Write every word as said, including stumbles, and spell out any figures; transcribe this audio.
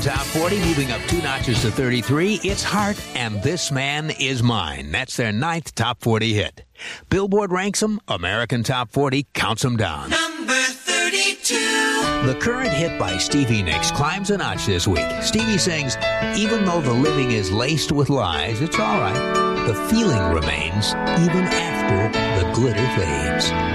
Top forty, moving up two notches to thirty-three. It's Heart and This Man Is Mine. That's their ninth Top forty hit. Billboard ranks them. American Top forty counts them down. Number thirty-two. The current hit by Stevie Nicks climbs a notch this week. Stevie sings, even though the living is laced with lies, it's all right. The feeling remains even after the glitter fades.